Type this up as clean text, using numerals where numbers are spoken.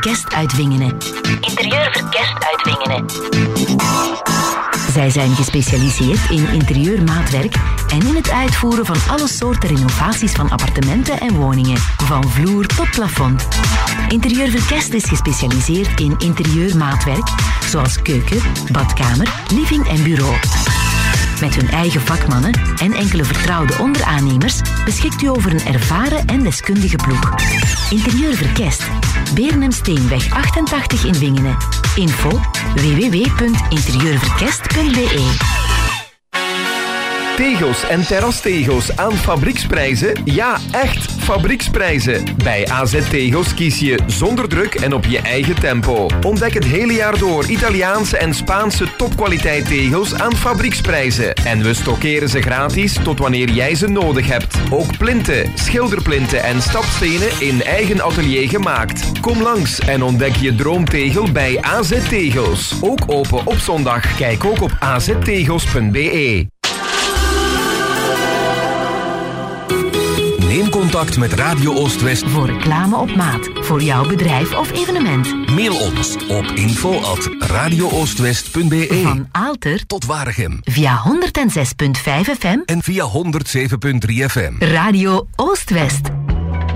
Verkest uit Wingene. Interieur Verkest uit Wingene. Zij zijn gespecialiseerd in interieurmaatwerk en in het uitvoeren van alle soorten renovaties van appartementen en woningen, van vloer tot plafond. Interieur Verkest is gespecialiseerd in interieurmaatwerk, zoals keuken, badkamer, living en bureau. Met hun eigen vakmannen en enkele vertrouwde onderaannemers beschikt u over een ervaren en deskundige ploeg. Interieur Verkest. Beernem-Steenweg 88 in Wingene. Info www.interieurverkest.be. Tegels en terrastegels aan fabrieksprijzen? Ja, echt fabrieksprijzen. Bij AZ Tegels kies je zonder druk en op je eigen tempo. Ontdek het hele jaar door Italiaanse en Spaanse topkwaliteit tegels aan fabrieksprijzen. En we stockeren ze gratis tot wanneer jij ze nodig hebt. Ook plinten, schilderplinten en stapstenen in eigen atelier gemaakt. Kom langs en ontdek je droomtegel bij AZ Tegels. Ook open op zondag. Kijk ook op aztegels.be. Neem contact met Radio Oost-West voor reclame op maat, voor jouw bedrijf of evenement. Mail ons op info@radiooostwest.be. Van Aalter tot Waregem. Via 106.5 FM en via 107.3 FM. Radio Oost-West.